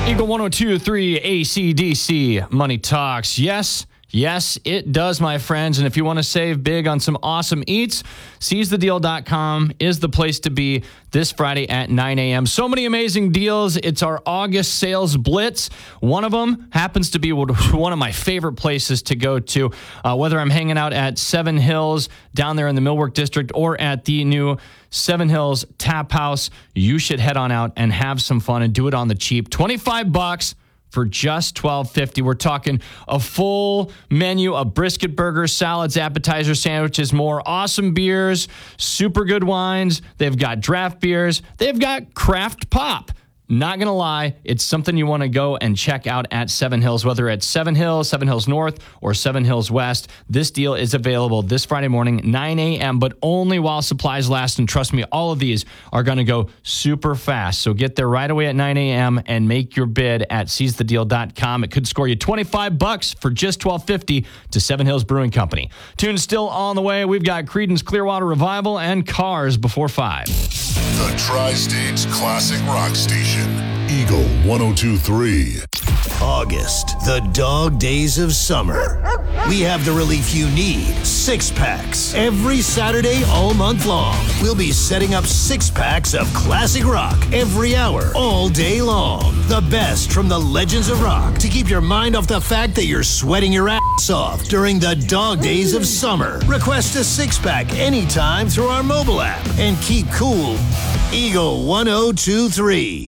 Eagle 102.3 ACDC Money Talks. Yes, it does, my friends. And if you want to save big on some awesome eats, seizethedeal.com is the place to be this Friday at 9 a.m. So many amazing deals. It's our August sales blitz. One of them happens to be one of my favorite places to go to, whether I'm hanging out at Seven Hills down there in the Millwork District or at the new Seven Hills Tap House. You should head on out and have some fun and do it on the cheap. $25 for just $12.50. We're talking a full menu of brisket burgers, salads, appetizer sandwiches, more awesome beers, super good wines. They've got draft beers. They've got craft pop. Not going to lie, it's something you want to go and check out at Seven Hills, whether it's Seven Hills North, or Seven Hills West. This deal is available this Friday morning, 9 a.m., but only while supplies last. And trust me, all of these are going to go super fast. So get there right away at 9 a.m. and make your bid at seizethedeal.com. It could score you $25 for just $12.50 to Seven Hills Brewing Company. Tune still on the way. We've got Creedence Clearwater Revival and Cars before 5. The Tri-States Classic Rock Station, Eagle 102.3. August, the dog days of summer. We have the relief you need. Six packs. Every Saturday all month long. We'll be setting up six packs of classic rock every hour, all day long. The best from the legends of rock to keep your mind off the fact that you're sweating your ass off during the dog days of summer. Request a six pack anytime through our mobile app and keep cool. Eagle 102.3.